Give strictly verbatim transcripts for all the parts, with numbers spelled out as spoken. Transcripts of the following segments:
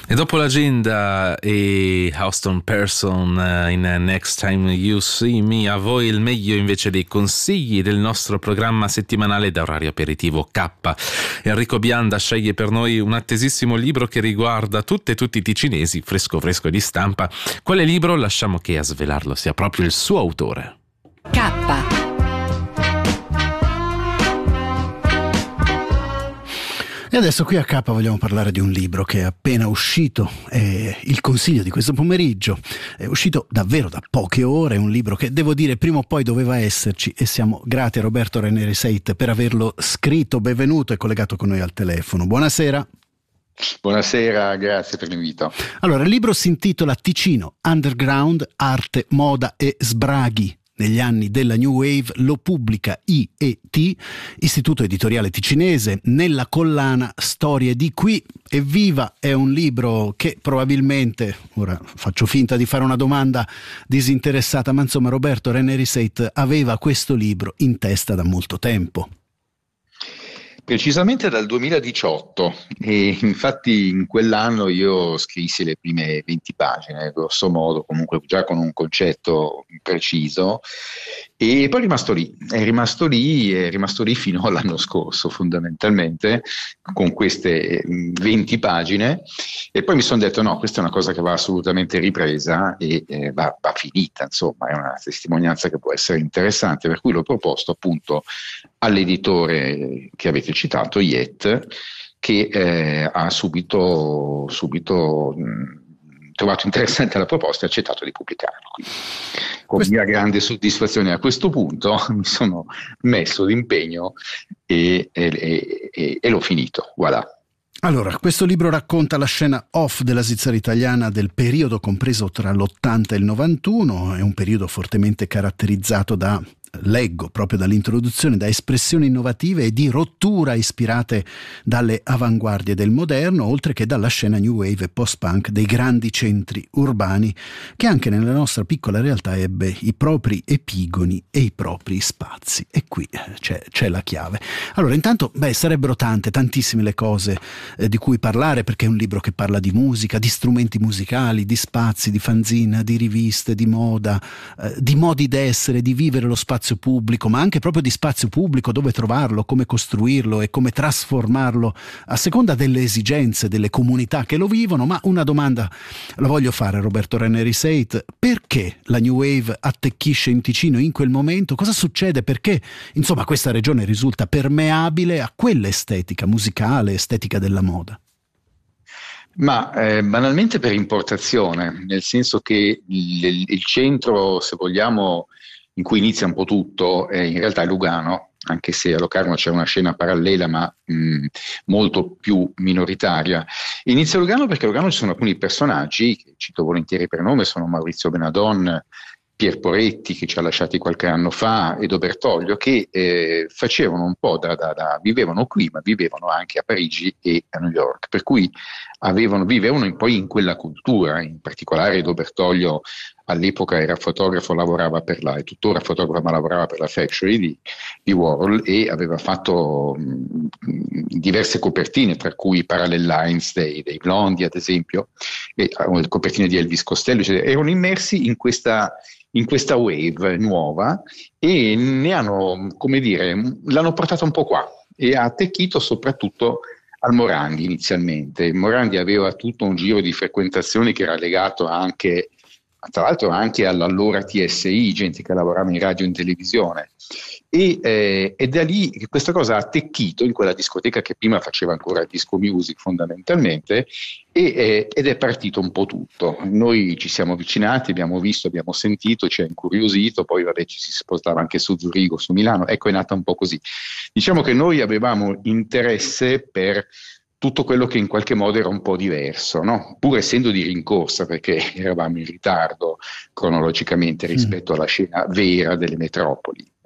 E dopo l'agenda e Houston Person in Next Time You See Me, a voi il meglio invece dei consigli del nostro programma settimanale da orario aperitivo K. Enrico Bianda sceglie per noi un attesissimo libro che riguarda tutte e tutti i ticinesi, fresco fresco di stampa. Quale libro? Lasciamo che a svelarlo sia proprio il suo autore. K. E adesso qui a K vogliamo parlare di un libro che è appena uscito, è il consiglio di questo pomeriggio, è uscito davvero da poche ore, è un libro che devo dire prima o poi doveva esserci e siamo grati a Roberto Ranieri Seit per averlo scritto. Benvenuto e collegato con noi al telefono. Buonasera. Buonasera, grazie per l'invito. Allora, il libro si intitola Ticino, Underground, Arte, Moda e Sbraghi negli anni della New Wave, lo pubblica I E T, Istituto Editoriale Ticinese, nella collana Storie di qui. Evviva, è un libro che probabilmente, ora faccio finta di fare una domanda disinteressata, ma insomma Roberto Ranieri Seit aveva questo libro in testa da molto tempo. Precisamente dal duemiladiciotto, e infatti in quell'anno io scrissi le prime venti pagine, grosso modo, comunque già con un concetto preciso, e poi è rimasto lì, è rimasto lì, è rimasto lì fino all'anno scorso fondamentalmente, con queste venti pagine, e poi mi sono detto no, questa è una cosa che va assolutamente ripresa e eh, va, va finita, insomma è una testimonianza che può essere interessante, per cui l'ho proposto appunto all'editore che avete citato, Yet, che eh, ha subito, subito mh, trovato interessante la proposta e ha accettato di pubblicarlo. Quindi, con Questo... mia grande soddisfazione a questo punto mi sono messo d'impegno e, e, e, e l'ho finito, voilà. Allora, questo libro racconta la scena off della Svizzera italiana del periodo compreso tra l'ottanta e il novantuno, è un periodo fortemente caratterizzato da, leggo proprio dall'introduzione, da espressioni innovative e di rottura ispirate dalle avanguardie del moderno, oltre che dalla scena new wave e post-punk dei grandi centri urbani, che anche nella nostra piccola realtà ebbe i propri epigoni e i propri spazi. E qui c'è, c'è la chiave. Allora, intanto, beh, sarebbero tante, tantissime le cose eh, di cui parlare, perché è un libro che parla di musica, di strumenti musicali, di spazi, di fanzine, di riviste, di moda, eh, di modi d'essere, di vivere lo spazio pubblico, ma anche proprio di spazio pubblico, dove trovarlo, come costruirlo e come trasformarlo a seconda delle esigenze delle comunità che lo vivono. Ma una domanda la voglio fare a Roberto Ranieri Seit: perché la New Wave attecchisce in Ticino in quel momento? Cosa succede? Perché insomma questa regione risulta permeabile a quell'estetica musicale, estetica della moda? Ma eh, banalmente per importazione, nel senso che il, il centro, se vogliamo, in cui inizia un po' tutto, eh, in realtà è Lugano, anche se a Locarno c'è una scena parallela ma mh, molto più minoritaria. Inizia a Lugano perché a Lugano ci sono alcuni personaggi, che cito volentieri per nome, sono Maurizio Benadon, Pier Poretti, che ci ha lasciati qualche anno fa, Edo Bertoglio, che eh, facevano un po' da, da, da, vivevano qui, ma vivevano anche a Parigi e a New York, per cui avevano, vivevano poi in quella cultura. In particolare Edo Bertoglio all'epoca era fotografo, lavorava per la, e tuttora fotografo, ma lavorava per la Factory di, di Warhol, e aveva fatto mh, diverse copertine, tra cui Parallel Lines dei, dei Blondi, ad esempio, e uh, copertine di Elvis Costello, cioè, erano immersi in questa in questa wave nuova e ne hanno, come dire, l'hanno portata un po' qua e ha attecchito soprattutto al Morandi inizialmente. Morandi aveva tutto un giro di frequentazioni che era legato anche, tra l'altro anche all'allora T S I, gente che lavorava in radio e in televisione, e, eh, e da lì questa cosa ha attecchito in quella discoteca che prima faceva ancora disco music fondamentalmente, e, eh, ed è partito un po' tutto. Noi ci siamo avvicinati, abbiamo visto, abbiamo sentito, ci ha incuriosito, poi vabbè ci si spostava anche su Zurigo, su Milano, ecco è nata un po' così. Diciamo che noi avevamo interesse per tutto quello che in qualche modo era un po' diverso, no? Pur essendo di rincorsa, perché eravamo in ritardo cronologicamente rispetto alla scena vera delle metropoli.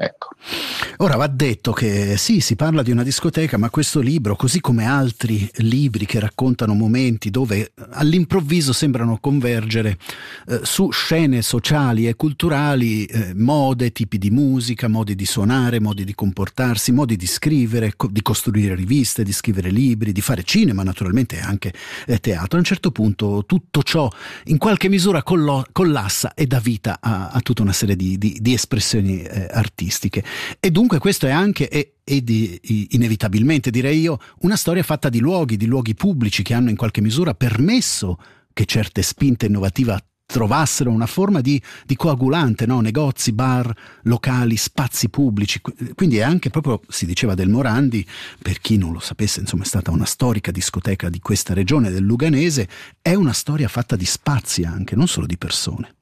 Ecco. Ora va detto che sì, si parla di una discoteca, ma questo libro, così come altri libri che raccontano momenti dove all'improvviso sembrano convergere eh, su scene sociali e culturali, eh, mode, tipi di musica, modi di suonare, modi di comportarsi, modi di scrivere, co- di costruire riviste, di scrivere libri, di fare cinema naturalmente e anche eh, teatro. A un certo punto tutto ciò in qualche misura collo- collassa e dà vita a, a tutta una serie di, di, di espressioni eh, artistiche. E dunque questo è anche e, e di, inevitabilmente direi io una storia fatta di luoghi, di luoghi pubblici che hanno in qualche misura permesso che certe spinte innovative trovassero una forma di, di coagulante, no? Negozi, bar, locali, spazi pubblici. Quindi è anche proprio, si diceva del Morandi, per chi non lo sapesse, insomma è stata una storica discoteca di questa regione del Luganese, è una storia fatta di spazi anche, non solo di persone.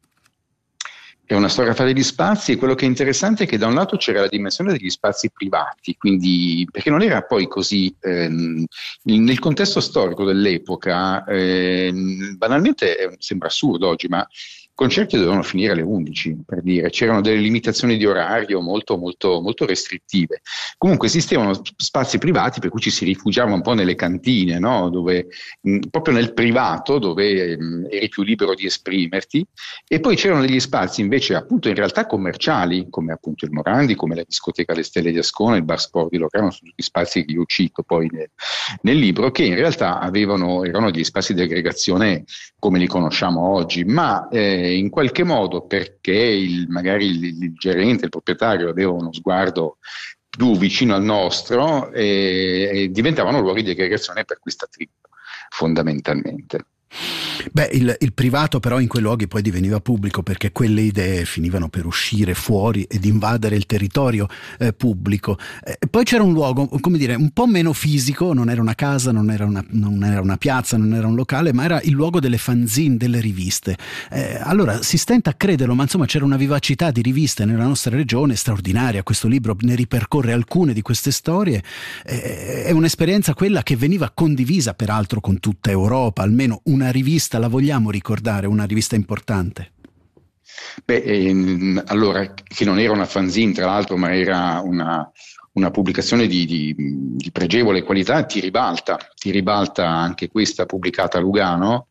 È una storia fatta di spazi, e quello che è interessante è che da un lato c'era la dimensione degli spazi privati, quindi perché non era poi così, ehm, nel contesto storico dell'epoca, ehm, banalmente eh, sembra assurdo oggi, ma i concerti dovevano finire alle undici, per dire, c'erano delle limitazioni di orario molto molto molto restrittive. Comunque esistevano spazi privati per cui ci si rifugiava un po' nelle cantine, no? Dove, mh, proprio nel privato, dove mh, eri più libero di esprimerti, e poi c'erano degli spazi invece appunto in realtà commerciali, come appunto il Morandi, come la discoteca Le Stelle di Ascona, il Bar Sport di Locarno, sono tutti spazi che io cito poi nel, nel libro, che in realtà avevano, erano degli spazi di aggregazione come li conosciamo oggi, ma eh, in qualche modo perché il, magari il, il gerente, il proprietario aveva uno sguardo più vicino al nostro, e, e diventavano luoghi di aggregazione per questa tribù fondamentalmente. Beh, il, il privato però in quei luoghi poi diveniva pubblico, perché quelle idee finivano per uscire fuori ed invadere il territorio eh, pubblico. E eh, poi c'era un luogo, come dire, un po' meno fisico, non era una casa, non era una, non era una piazza, non era un locale, ma era il luogo delle fanzine, delle riviste. Eh, allora si stenta a crederlo, ma insomma c'era una vivacità di riviste nella nostra regione straordinaria. Questo libro ne ripercorre alcune di queste storie. Eh, è un'esperienza quella che veniva condivisa peraltro con tutta Europa, almeno un una rivista la vogliamo ricordare, una rivista importante? Beh, ehm, allora, che non era una fanzine tra l'altro, ma era una, una pubblicazione di, di, di pregevole qualità, ti ribalta, ti ribalta anche questa pubblicata a Lugano,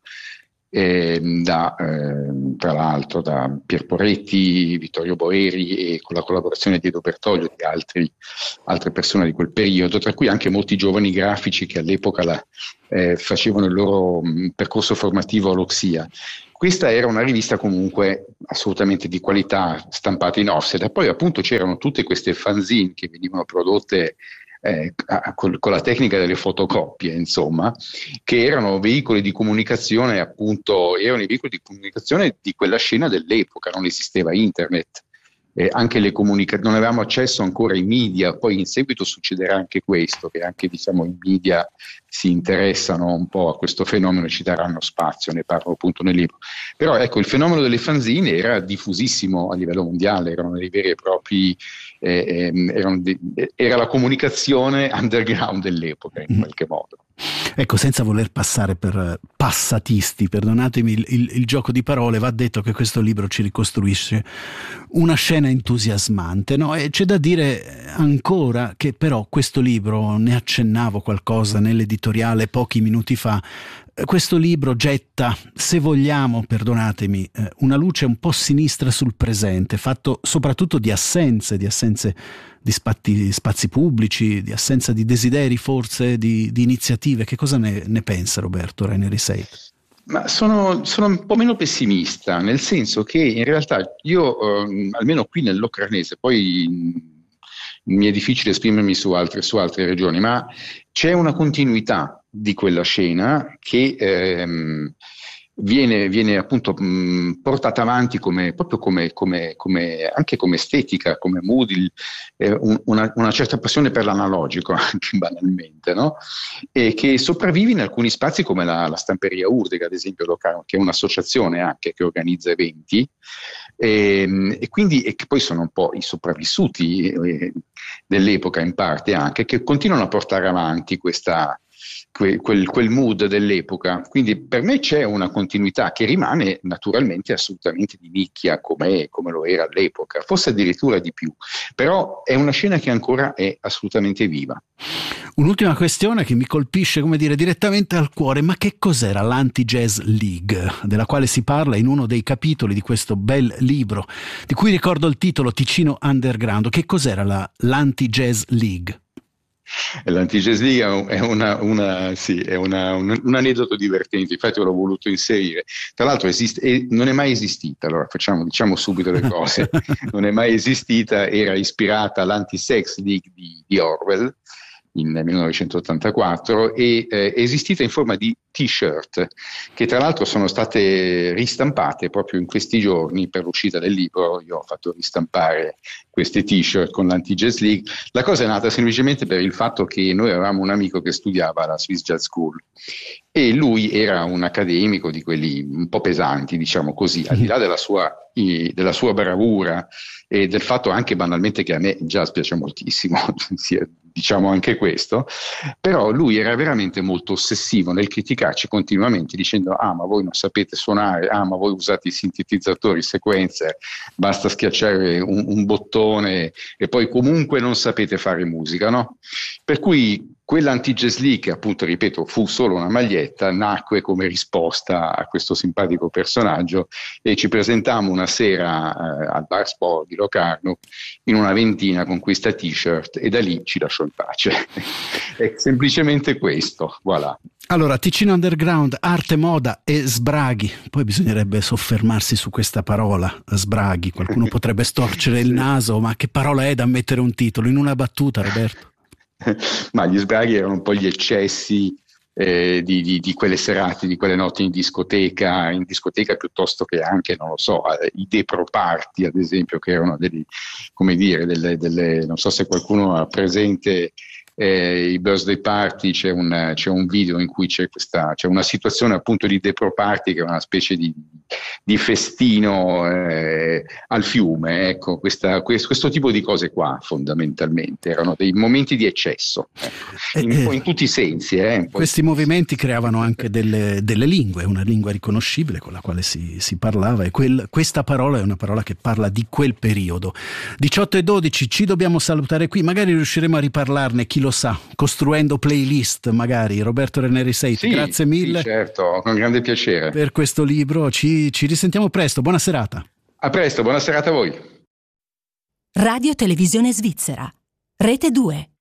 eh, da, eh, tra l'altro da Pier Poretti, Vittorio Boeri, e con la collaborazione di Edo Bertoglio e di altri, altre persone di quel periodo, tra cui anche molti giovani grafici che all'epoca la, eh, facevano il loro mh, percorso formativo all'Oxia. Questa era una rivista comunque assolutamente di qualità, stampata in offset, e poi appunto c'erano tutte queste fanzine che venivano prodotte Eh, con, con la tecnica delle fotocopie, insomma, che erano veicoli di comunicazione, appunto, erano i veicoli di comunicazione di quella scena dell'epoca. Non esisteva internet, eh, anche le comunica- non avevamo accesso ancora ai media. Poi in seguito succederà anche questo, che anche diciamo i media si interessano un po' a questo fenomeno e ci daranno spazio, ne parlo appunto nel libro. Però ecco, il fenomeno delle fanzine era diffusissimo a livello mondiale, erano dei veri e propri Eh, eh, di, era la comunicazione underground dell'epoca in qualche modo. Ecco, senza voler passare per passatisti, perdonatemi il, il, il gioco di parole, va detto che questo libro ci ricostruisce una scena entusiasmante, no? E c'è da dire ancora che però questo libro, ne accennavo qualcosa nell'editoriale pochi minuti fa, questo libro getta, se vogliamo, perdonatemi, una luce un po' sinistra sul presente, fatto soprattutto di assenze, di assenze di spazi, spazi pubblici, di assenza di desideri, forse, di, di iniziative. Che cosa ne, ne pensa Roberto Raineri Seit? Ma sono, sono un po' meno pessimista, nel senso che in realtà io, eh, almeno qui nel Locranese, poi mi è difficile esprimermi su altre, su altre regioni, ma c'è una continuità di quella scena che ehm, viene, viene appunto mh, portata avanti come, proprio come, come, come, anche come estetica, come mood, il, eh, un, una, una certa passione per l'analogico, anche banalmente, no? E che sopravvive in alcuni spazi come la, la Stamperia Urdega, ad esempio, Locarno, che è un'associazione anche che organizza eventi, e, e quindi e che poi sono un po' i sopravvissuti eh, dell'epoca in parte anche, che continuano a portare avanti questa quel, quel, quel mood dell'epoca. Quindi per me c'è una continuità che rimane naturalmente assolutamente di nicchia come, come lo era all'epoca, forse addirittura di più, però è una scena che ancora è assolutamente viva. Un'ultima questione che mi colpisce, come dire, direttamente al cuore: ma che cos'era l'Anti-Jazz League, della quale si parla in uno dei capitoli di questo bel libro, di cui ricordo il titolo, Ticino Underground? Che cos'era la, l'Anti-Jazz League? L'Anti-Jazz League è, una, una, sì, è una, un, un aneddoto divertente, infatti l'ho voluto inserire. Tra l'altro esiste, e non è mai esistita, allora facciamo, diciamo subito le cose, non è mai esistita, era ispirata all'Anti-Sex League di, di Orwell in millenovecentottantaquattro e eh, è esistita in forma di t-shirt che tra l'altro sono state ristampate proprio in questi giorni per l'uscita del libro. Io ho fatto ristampare queste t-shirt con l'Anti-Jazz League. La cosa è nata semplicemente per il fatto che noi avevamo un amico che studiava alla Swiss Jazz School e lui era un accademico di quelli un po' pesanti, diciamo così, al di là della sua, della sua bravura e del fatto anche banalmente che a me jazz piace moltissimo, diciamo anche questo, però lui era veramente molto ossessivo nel criticarci continuamente dicendo: ah, ma voi non sapete suonare, ah, ma voi usate i sintetizzatori, sequencer, basta schiacciare un, un bottone e poi comunque non sapete fare musica, no? Per cui quell'Anti-Jazz League, che appunto, ripeto, fu solo una maglietta, nacque come risposta a questo simpatico personaggio e ci presentammo una sera eh, al Bar Sport di Locarno in una ventina con questa t-shirt e da lì ci lasciò in pace. È semplicemente questo, voilà. Allora, Ticino Underground, arte, moda e sbraghi. Poi bisognerebbe soffermarsi su questa parola, sbraghi. Qualcuno potrebbe storcere il naso, ma che parola è da mettere un titolo? In una battuta, Roberto? Ma gli sbraghi erano un po' gli eccessi eh, di, di, di quelle serate, di quelle notti in discoteca, in discoteca piuttosto che anche, non lo so, i depro party ad esempio, che erano delle, come dire, delle, delle, non so se qualcuno ha presente eh, i birthday party, c'è un, c'è un video in cui c'è questa, c'è una situazione appunto di depro party che è una specie di, di festino eh, al fiume, ecco, questa, questo, questo tipo di cose qua fondamentalmente erano dei momenti di eccesso, ecco, in, eh, in tutti i sensi. Eh, questi movimenti creavano anche delle, delle lingue, una lingua riconoscibile con la quale si, si parlava, e quel, questa parola è una parola che parla di quel periodo. diciotto e dodici, ci dobbiamo salutare qui, magari riusciremo a riparlarne, chi lo sa, costruendo playlist magari. Roberto Ranieri Seiti, sì, grazie mille. Sì, certo, con grande piacere. Per questo libro, ci, ci risentiamo presto, buona serata. A presto, buona serata a voi. Radio Televisione Svizzera, Rete due.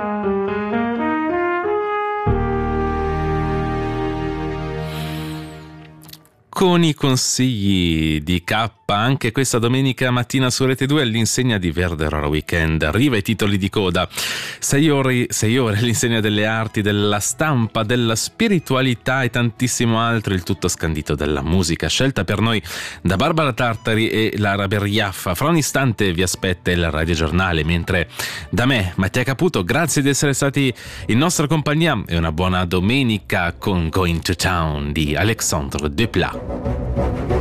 Con i consigli di K anche questa domenica mattina su Rete due all'insegna di Verde Aurora Weekend. Arriva i titoli di coda. Sei ore, sei ore all'insegna delle arti, della stampa, della spiritualità e tantissimo altro, il tutto scandito dalla musica scelta per noi da Barbara Tartari e Lara Berriaffa. Fra un istante vi aspetta il Radio Giornale, mentre da me, Mattia Caputo, grazie di essere stati in nostra compagnia e una buona domenica con Going to Town di Alexandre Desplat.